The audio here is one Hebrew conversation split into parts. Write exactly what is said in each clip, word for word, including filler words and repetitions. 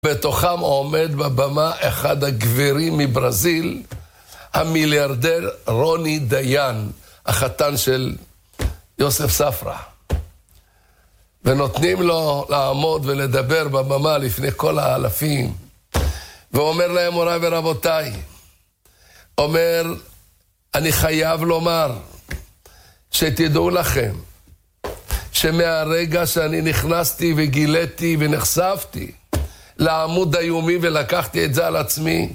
בתוכם עומד בבמה אחד הגברים מברזיל, המיליארדר רוני דיין, החתן של יוסף ספרא. ונותנים לו לעמוד ולדבר בבמה לפני כל האלפים. ואומר להם, מוריי ורבותיי, אומר, אני חייב לומר שתדעו לכם, שמהרגע שאני נכנסתי וגיליתי ונחשפתי לעמוד היומי ולקחתי את זה על עצמי,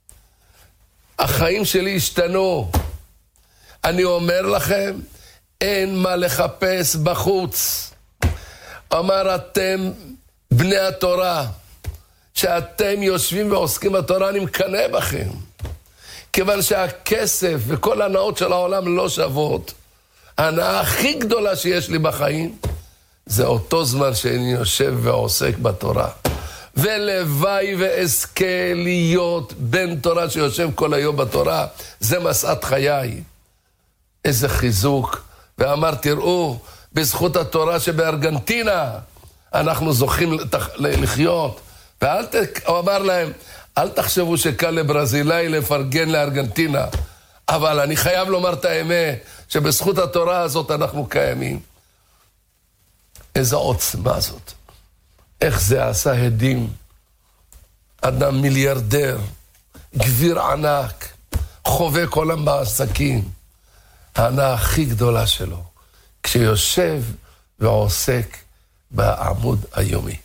החיים שלי השתנו. אני אומר לכם, אין מה לחפש בחוץ. אמר, אתם בני התורה, שאתם יושבים ועוסקים בתורה, אני מקנא בכם. כיוון שהכסף וכל הנאות של העולם לא שוות. ההנאה הכי גדולה שיש לי בחיים, זה אותו זמן שאני יושב ועוסק בתורה. ולוואי ואזכה להיות בן תורה שיושב כל היום בתורה, זה מסעת חיי. איזה חיזוק. ואמר, תראו, בזכות התורה שבארגנטינה, אנחנו זוכים לחיות. ואל ת... הוא אמר להם, אל תחשבו שקל לברזילאי לפרגן לארגנטינה, אבל אני חייב לומר את האמת, שבזכות התורה הזאת אנחנו קיימים. איזו עוצמה זאת. איך זה עשה הדים. אדם מיליארדר, גביר ענק, חובק עולם בעסקים. ההנאה הכי גדולה שלו, כשיושב ועוסק בעמוד היומי.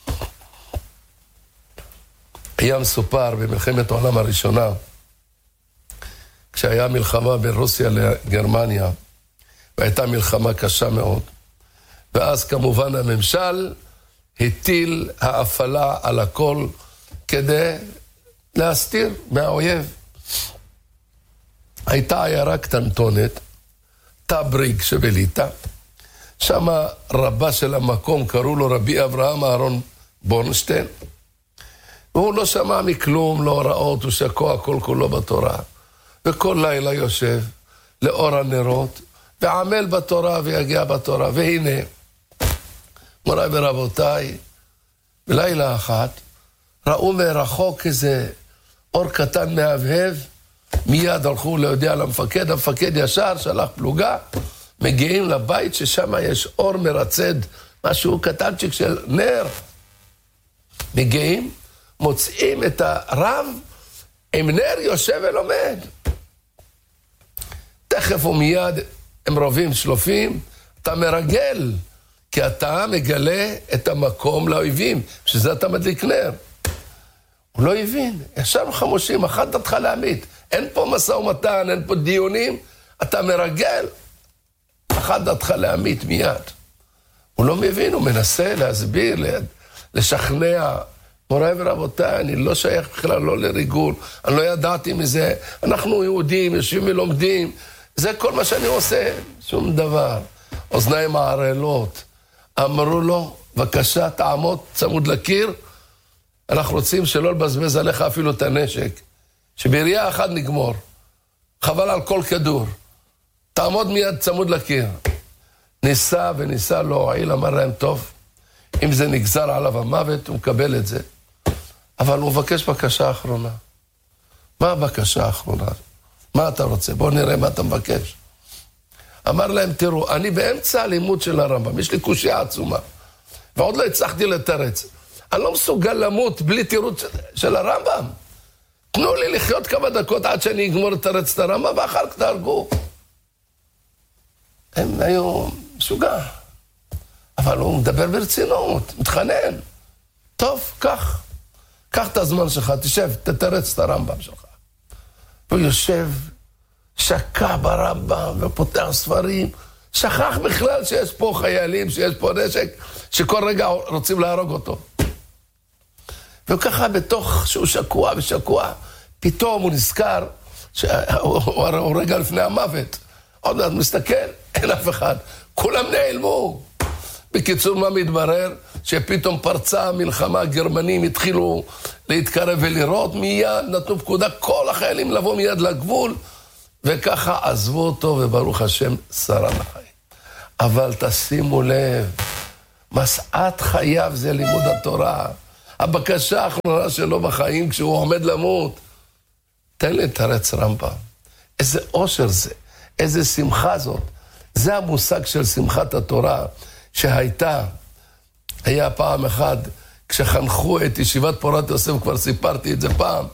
היה מסופר במלחמת העולם הראשונה, כשהיה מלחמה בין רוסיה לגרמניה, והייתה מלחמה קשה מאוד, ואז כמובן הממשל הטיל האפלה על הכל כדי להסתיר מהאויב. הייתה עיירה קטנטונת, טבריג שבליטה, שם רבה של המקום, קראו לו רבי אברהם אהרון בורנשטיין, והוא לא שמע מכלום, לא הוראות, הוא שקוע כל כולו בתורה. וכל לילה יושב לאור הנרות, ועמל בתורה ויגיע בתורה. והנה, מוריי ורבותיי, בלילה אחת, ראו מרחוק איזה אור קטן מהבהב, מיד הלכו להודיע למפקד, המפקד ישר שלח פלוגה, מגיעים לבית ששם יש אור מרצד, משהו קטנצ'יק של נר. מגיעים, מוצאים את הרב עם נר יושב ולומד. תכף ומיד הם רבים שלופים, אתה מרגל, כי אתה מגלה את המקום לאויבים, שזה אתה מדליק נר. הוא לא הבין, ישר חמושים, אחת דתך להמית, אין פה מסע ומתן, אין פה דיונים, אתה מרגל, אחת דתך להמית מיד. הוא לא מבין, הוא מנסה להסביר, לשכנע, מוריי ורבותיי, אני לא שייך בכלל לא לריגול, אני לא ידעתי מזה, אנחנו יהודים, יושבים ולומדים, זה כל מה שאני עושה, שום דבר. אוזניים הערלות, אמרו לו, בבקשה תעמוד צמוד לקיר, אנחנו רוצים שלא לבזבז עליך אפילו את הנשק, שבירייה אחת נגמור, חבל על כל כדור, תעמוד מיד צמוד לקיר. ניסה וניסה לא הועיל, אמר להם טוב, אם זה נגזר עליו המוות, הוא מקבל את זה. אבל הוא מבקש בקשה האחרונה. מה הבקשה האחרונה? מה אתה רוצה? בוא נראה מה אתה מבקש. אמר להם, תראו, אני באמצע הלימוד של הרמב"ם, יש לי קושיה עצומה, ועוד לא הצלחתי לתרץ. אני לא מסוגל למות בלי תירוץ של הרמב"ם. תנו לי לחיות כמה דקות עד שאני אגמור לתרץ את הרמב"ם, ואחר כך תהרגו. הם היו משוגע. אבל הוא מדבר ברצינות, מתחנן. טוב, קח. קח את הזמן שלך, תשב, תתרץ את הרמב"ם שלך. הוא יושב, שקע ברמב"ם, ופותח ספרים. שכח בכלל שיש פה חיילים, שיש פה נשק, שכל רגע רוצים להרוג אותו. וככה בתוך שהוא שקוע ושקוע, פתאום הוא נזכר, שהוא רגע לפני המוות. עוד מעט מסתכל, אין אף אחד. כולם נעלמו. בקיצור, מה מתברר? שפתאום פרצה המלחמה, הגרמנים התחילו להתקרב ולראות, מיד נתנו פקודה, כל החיילים לבוא מיד לגבול, וככה עזבו אותו, וברוך השם שרד החיים. אבל תשימו לב, מסעת חייו זה לימוד התורה. הבקשה האחרונה שלו בחיים כשהוא עומד למות. תן לי לתרץ רמב"ם. איזה אושר זה, איזה שמחה זאת. זה המושג של שמחת התורה שהייתה. היה פעם אחד, כשחנכו את ישיבת פורת יוסף, כבר סיפרתי את זה פעם,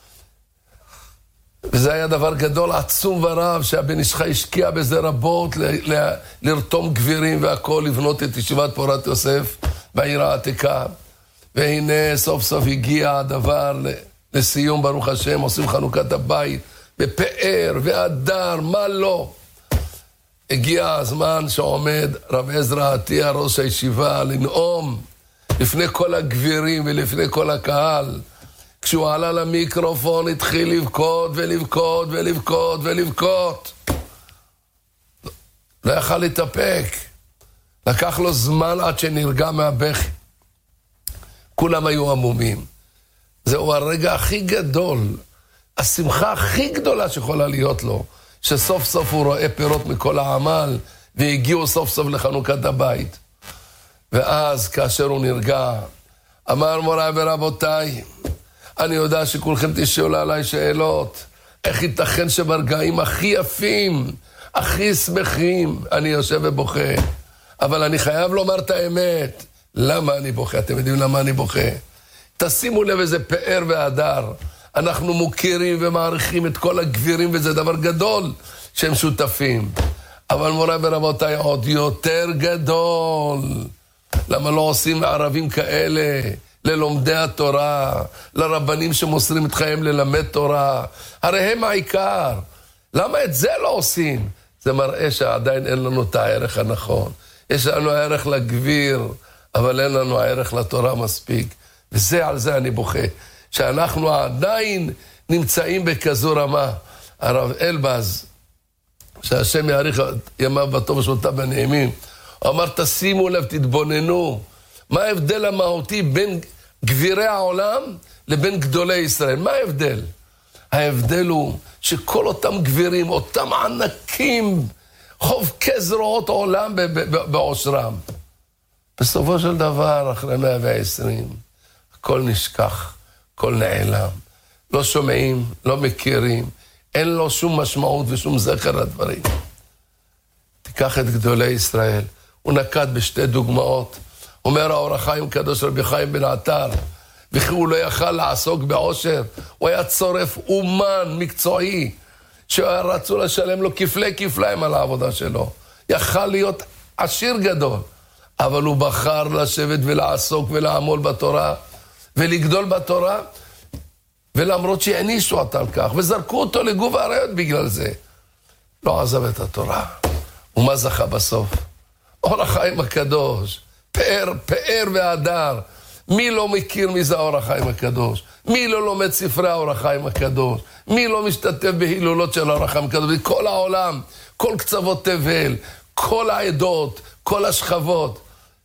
וזה היה דבר גדול, עצום ורב, שהבן איש חי השקיע בזה רבות, ל- ל- לרתום גבירים והכל, לבנות את ישיבת פורת יוסף בעיר העתיקה. והנה סוף סוף הגיע הדבר לסיום, ברוך השם, עושים חנוכת הבית, בפאר והדר, מה לא. הגיע הזמן שעומד רב עזרא עטיה, ראש הישיבה, לנאום לפני כל הגבירים ולפני כל הקהל. כשהוא עלה למיקרופון התחיל לבכות ולבכות ולבכות ולבכות. לא יכל להתאפק. לקח לו זמן עד שנרגע מהבכי. כולם היו עמומים. זהו הרגע הכי גדול, השמחה הכי גדולה שיכולה להיות לו, שסוף סוף הוא רואה פירות מכל העמל, והגיעו סוף סוף לחנוכת הבית. ואז כאשר הוא נרגע, אמר מוריי ורבותיי, אני יודע שכולכם תשאלו עליי שאלות, איך ייתכן שברגעים הכי יפים, הכי שמחים, אני יושב ובוכה, אבל אני חייב לומר את האמת. למה אני בוכה? אתם יודעים למה אני בוכה? תשימו לב איזה פאר והדר. אנחנו מוכירים ומעריכים את כל הגבירים, וזה דבר גדול שהם שותפים. אבל מוריי ורבותיי, עוד יותר גדול. למה לא עושים ערבים כאלה ללומדי התורה, לרבנים שמוסרים את חייהם ללמד תורה? הרי הם העיקר. למה את זה לא עושים? זה מראה שעדיין אין לנו את הערך הנכון. יש לנו הערך לגביר, אבל אין לנו הערך לתורה מספיק. וזה, על זה אני בוכה. שאנחנו עדיין נמצאים בכזו רמה. הרב אלבז, שהשם יאריך ימיו בטוב ושבועותיו בנעימים, הוא אמר, תשימו לב, תתבוננו. מה ההבדל המהותי בין גבירי העולם לבין גדולי ישראל? מה ההבדל? ההבדל הוא שכל אותם גבירים, אותם ענקים, חובקי זרועות עולם בעושרם. בסופו של דבר, אחרי מאה ועשרים, הכל נשכח, הכל נעלם. לא שומעים, לא מכירים, אין לו שום משמעות ושום זכר לדברים. תיקח את גדולי ישראל, הוא נקט בשתי דוגמאות. אומר האור החיים קדוש רבי חיים בן עטר, וכי הוא לא יכל לעסוק בעושר, הוא היה צורף אומן מקצועי, שרצו לשלם לו כפלי כפליים על העבודה שלו. יכל להיות עשיר גדול, אבל הוא בחר לשבת ולעסוק ולעמול בתורה, ולגדול בתורה, ולמרות שהענישו אותה על כך, וזרקו אותו לגוב האריות בגלל זה, לא עזב את התורה. ומה זכה בסוף? אור החיים הקדוש, פאר, פאר והדר. מי לא מכיר מי זה אור החיים הקדוש? מי לא לומד ספרי אור החיים הקדוש? מי לא משתתף בהילולות של אור החיים הקדוש? כל העולם, כל קצוות תבל, כל העדות, כל השכבות.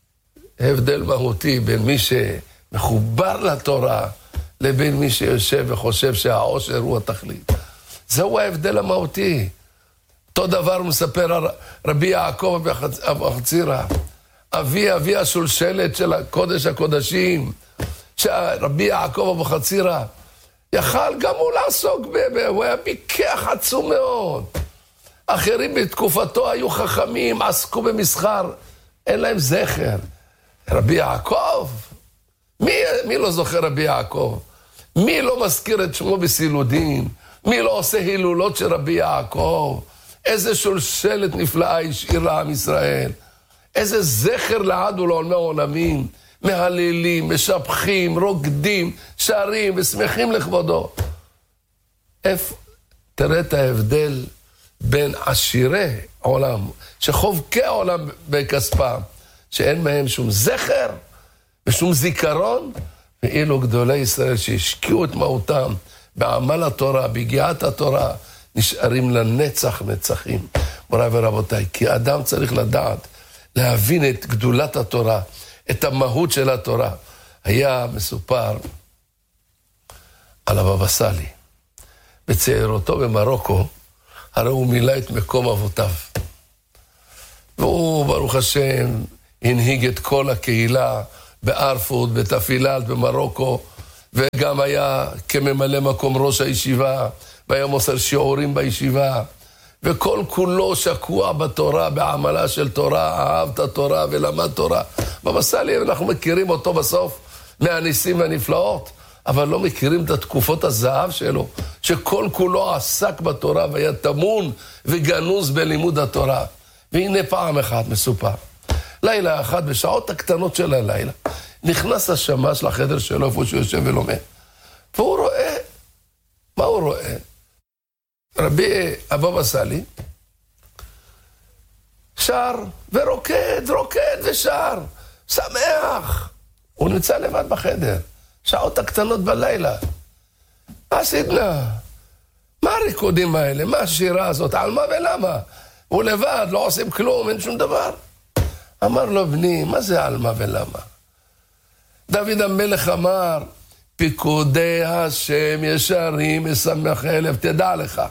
הבדל מהותי בין מי שמחובר לתורה, לבין מי שיושב וחושב שהעושר הוא התכלית. זהו ההבדל המהותי. אותו דבר מספר רבי יעקב אבוחצירא, אבי אבי השולשלת של הקודש הקודשים, שרבי יעקב אבוחצירא יכל גם הוא לעסוק בזה, הוא היה פיקח עצום מאוד. אחרים בתקופתו היו חכמים, עסקו במסחר, אין להם זכר. רבי יעקב, מי, מי לא זוכר רבי יעקב? מי לא מזכיר את שמו בסילודין? מי לא עושה הילולות של רבי יעקב? איזה שולשלת נפלאה השאיר לעם ישראל. איזה זכר לעד ולעולמי עולמים. מהללים, משבחים, רוקדים, שרים ושמחים לכבודו. איפה? תראה את ההבדל בין עשירי עולם, שחובקי עולם בכספם, שאין מהם שום זכר ושום זיכרון, ואילו גדולי ישראל שהשקיעו את מהותם בעמל התורה, בהגיעת התורה, נשארים לנצח נצחים. מוריי ורבותיי, כי אדם צריך לדעת, להבין את גדולת התורה, את המהות של התורה. היה מסופר על הבבא סאלי. בצעירותו במרוקו, הרי הוא מילא את מקום אבותיו. והוא, ברוך השם, הנהיג את כל הקהילה בארפוד, בתפילת, במרוקו, וגם היה כממלא מקום ראש הישיבה, והיה מוסר שיעורים בישיבה, וכל כולו שקוע בתורה, בעמלה של תורה, אהב את התורה ולמד תורה. בבא סאלי אנחנו מכירים אותו בסוף מהניסים והנפלאות, אבל לא מכירים את התקופות הזהב שלו, שכל כולו עסק בתורה והיה תמון וגנוז בלימוד התורה. והנה פעם אחת מסופר, לילה אחד בשעות הקטנות של הלילה, נכנס השמש לחדר שלו איפה שהוא יושב ולומד, והוא רואה, מה הוא רואה? רבי הבבא סאלי שר ורוקד, רוקד ושר, שמח. הוא נמצא לבד בחדר, שעות הקטנות בלילה. מה סדנה? מה הריקודים האלה? מה השירה הזאת? על מה ולמה? הוא לבד, לא עושים כלום, אין שום דבר. אמר לו, בני, מה זה על מה ולמה? דוד המלך אמר, פיקודי השם ישרים משמח אלף. תדע לך,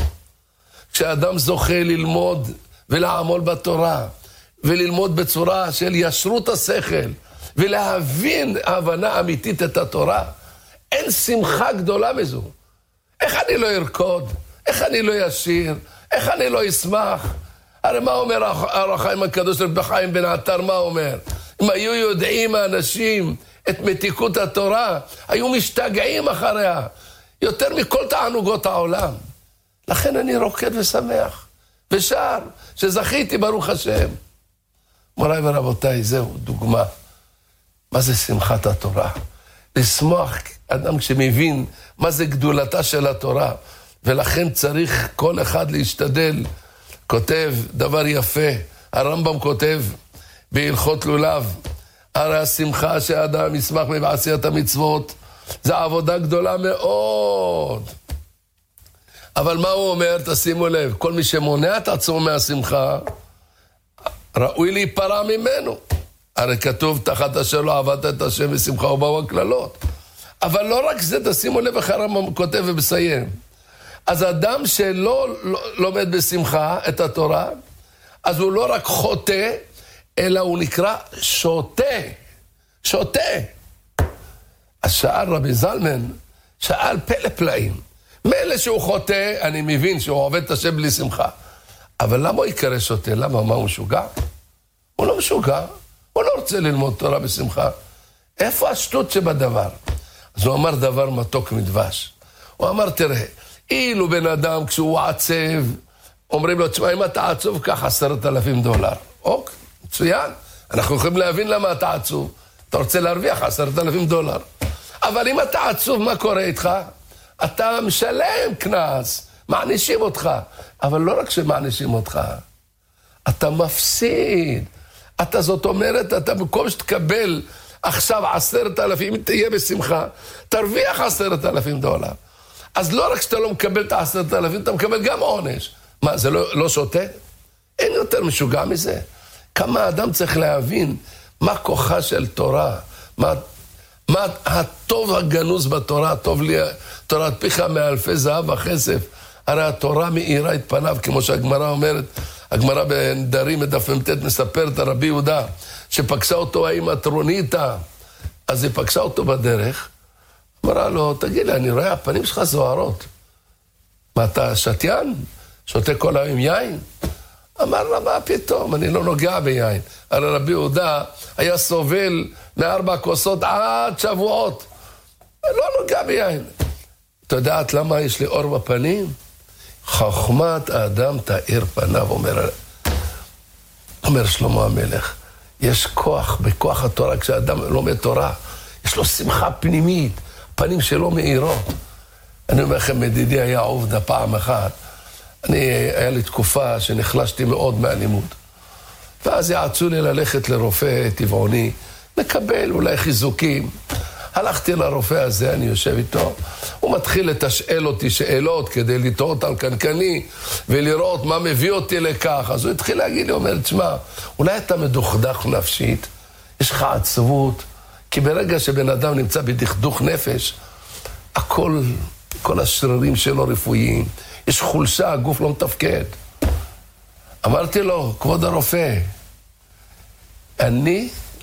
כשאדם זוכה ללמוד ולעמול בתורה, וללמוד בצורה של ישרות השכל, ולהבין הבנה אמיתית את התורה, אין שמחה גדולה מזו. איך אני לא ארקוד? איך אני לא ישיר? איך אני לא אשמח? הרי מה אומר הר החיים הקדוש רבי חיים בן עטר? מה אומר? אם היו יודעים האנשים את מתיקות התורה, היו משתגעים אחריה, יותר מכל תענוגות העולם. לכן אני רוקד ושמח, ושר, שזכיתי ברוך השם. מוריי ורבותיי, זהו דוגמה. מה זה שמחת התורה? לשמוח אדם שמבין מה זה גדולתה של התורה, ולכן צריך כל אחד להשתדל. כותב דבר יפה, הרמב"ם כותב בהלכות לולב, הרי השמחה שהאדם ישמח מבעשיית המצוות, זה עבודה גדולה מאוד. אבל מה הוא אומר? תשימו לב, כל מי שמונע את עצמו מהשמחה, ראוי להיפרע ממנו. הרי כתוב, תחת אשר לא עבדת את השם ושמחה ובאו הכללות. אבל לא רק זה, תשימו לב איך הרמב"ם כותב ומסיים. אז אדם שלא לומד בשמחה את התורה, אז הוא לא רק חוטא, אלא הוא נקרא שוטה. שוטה. אז שאל רבי זלמן, שאל פלא פלאים. מילא שהוא חוטא, אני מבין שהוא עובד את השם בלי שמחה. אבל למה הוא יקרא שוטה? למה? מה, הוא משוגע? הוא לא משוגע. הוא לא רוצה ללמוד תורה בשמחה. איפה השטות שבדבר? אז הוא אמר דבר מתוק מדבש. הוא אמר, תראה, אילו בן אדם כשהוא עצב, אומרים לו, תשמע, אם אתה עצוב, קח עשרת אלפים דולר. אוקיי, מצוין. אנחנו יכולים להבין למה אתה עצוב. אתה רוצה להרוויח עשרת אלפים דולר. אבל אם אתה עצוב, מה קורה איתך? אתה משלם כנס, מענישים אותך. אבל לא רק שמענישים אותך, אתה מפסיד. אתה זאת אומרת, אתה במקום שתקבל עכשיו עשרת אלפים, אם תהיה בשמחה, תרוויח עשרת אלפים דולר. אז לא רק שאתה לא מקבל את העשרת אלפים, אתה מקבל גם עונש. מה, זה לא, לא שוטה? אין יותר משוגע מזה. כמה אדם צריך להבין מה כוחה של תורה, מה, מה הטוב הגנוז בתורה, טוב לי, תורת פיך מאלפי זהב וכסף. הרי התורה מאירה את פניו, כמו שהגמרא אומרת, הגמרא בנדרים בדף מ"ט מספרת על רבי יהודה, שפגשה אותו האמא טרוניתא, אז היא פגשה אותו בדרך, אמרה לו, תגיד לי, אני רואה, הפנים שלך זוהרות. מה, אתה שתיין? שותה כל היום יין? אמר לה, מה פתאום? אני לא נוגע ביין. הרי רבי יהודה היה סובל מארבע כוסות עד שבועות. לא נוגע ביין. אתה יודעת למה יש לי אור בפנים? חוכמת האדם תאיר פניו, אומר, אומר שלמה המלך. יש כוח, בכוח התורה, כשאדם לומד תורה, יש לו שמחה פנימית, פנים שלו מאירות. אני אומר לכם, מדידי היה עובדה פעם אחת. אני, היה לי תקופה שנחלשתי מאוד מהלימוד. ואז יעצו לי ללכת לרופא טבעוני, לקבל אולי חיזוקים. הלכתי לרופא הזה, אני יושב איתו, הוא מתחיל לתשאל אותי שאלות כדי לטעות על קנקני ולראות מה מביא אותי לכך. אז הוא התחיל להגיד לי, הוא אומר, תשמע, אולי אתה מדוכדך נפשית, יש לך עצבות, כי ברגע שבן אדם נמצא בדכדוך נפש, הכל, כל השרירים שלו רפואיים, יש חולשה, הגוף לא מתפקד. אמרתי לו, כבוד הרופא, אני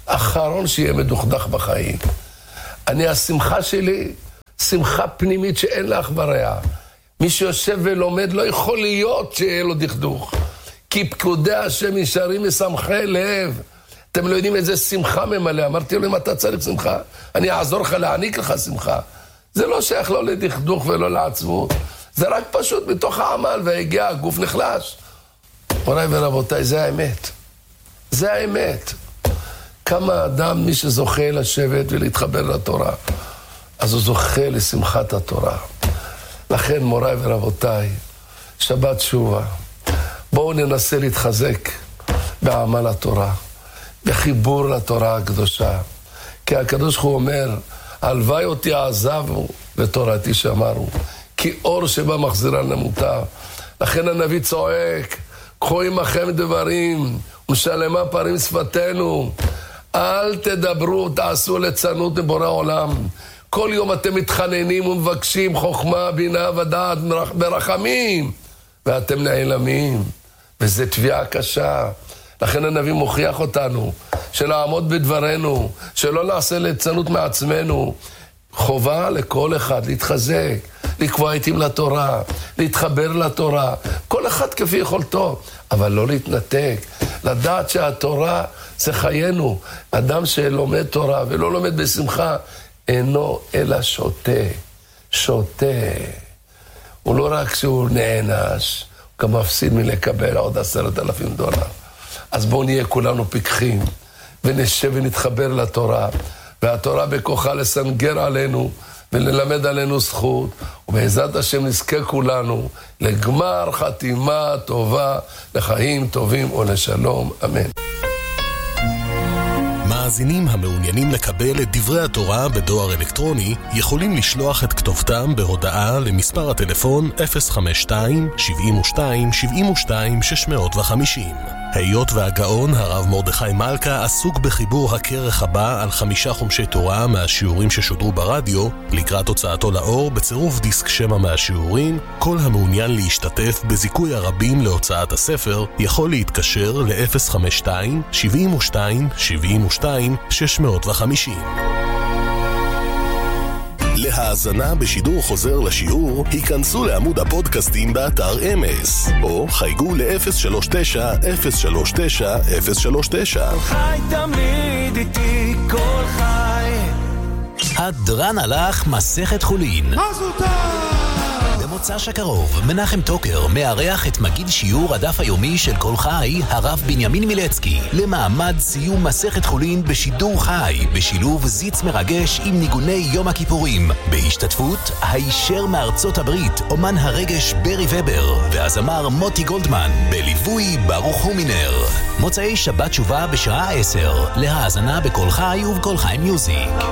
אחרון שיהיה מדוכדך בחיים. אני, השמחה שלי, שמחה פנימית שאין לה אח ורע. מי שיושב ולומד לא יכול להיות שיהיה לו דכדוך. כי פקודי השם נשארים משמחי לב. אתם לא יודעים איזה שמחה ממלא. אמרתי לו, אם אתה צריך שמחה, אני אעזור לך להעניק לך שמחה. זה לא שייך לא לדכדוך ולא לעצבות. זה רק פשוט מתוך העמל, והגיע הגוף נחלש. מוריי ורבותיי, זה האמת. זה האמת. כמה אדם, מי שזוכה לשבת ולהתחבר לתורה, אז הוא זוכה לשמחת התורה. לכן, מוריי ורבותיי, שבת שובה. בואו ננסה להתחזק בעמל התורה, בחיבור לתורה הקדושה. כי הקדוש הוא אומר, הלוואי אותי עזבו ותורתי שמרו, כי אור שבא מחזירן למוטב. לכן הנביא צועק, קחו עמכם דברים, ושלמה פרים שפתנו. אל תדברו, תעשו ליצנות לבורא עולם. כל יום אתם מתחננים ומבקשים חוכמה, בינה ודעת ברחמים, ואתם נעלמים. וזה תביעה קשה. לכן הנביא מוכיח אותנו, שלעמוד בדברנו, שלא נעשה ליצנות מעצמנו. חובה לכל אחד להתחזק, לקבוע עתים לתורה, להתחבר לתורה, כל אחד כפי יכולתו, אבל לא להתנתק, לדעת שהתורה זה חיינו. אדם שלומד תורה ולא לומד בשמחה, אינו אלא שותה, שותה. הוא לא רק שהוא נענש, הוא גם מפסיד מלקבל עוד עשרת אלפים דולר. אז בואו נהיה כולנו פיקחים, ונשב ונתחבר לתורה, והתורה בכוחה לסנגר עלינו, וללמד עלינו זכות, ובעזרת השם נזכה כולנו לגמר חתימה טובה, לחיים טובים ולשלום, אמן. מאזינים המעוניינים לקבל את דברי התורה בדואר אלקטרוני יכולים לשלוח את כתובתם בהודעה למספר הטלפון אפס חמש שתיים שבעים ושתיים שבעים ושתיים שש מאות וחמישים. היות והגאון הרב מרדכי מלכה עסוק בחיבור הכרך הבא על חמישה חומשי תורה מהשיעורים ששודרו ברדיו, לקראת הוצאתו לאור בצירוף דיסק שמע מהשיעורים, כל המעוניין להשתתף בזיכוי הרבים להוצאת הספר יכול להתקשר ל-אפס חמש שתיים שבעים ושתיים שבעים ושתיים שש מאות וחמישים. להאזנה בשידור חוזר לשיעור, היכנסו לעמוד הפודקאסטים באתר אמס, או חייגו ל-אפס שלוש תשע אפס שלוש תשע אפס שלוש תשע. חי תמיד איתי כל חי. הדרן הלך מסכת חולין. מה זאת? במוצ"ש הקרוב, מנחם טוקר מארח את מגיד שיעור הדף היומי של כל חי, הרב בנימין מילצקי, למעמד סיום מסכת חולין בשידור חי, בשילוב זיץ מרגש עם ניגוני יום הכיפורים, בהשתתפות הישר מארצות הברית, אומן הרגש ברי ובר, והזמר מוטי גולדמן, בליווי ברוך הומינר. מוצאי שבת תשובה בשעה עשר, להאזנה בכל חי ובכל חי מיוזיק.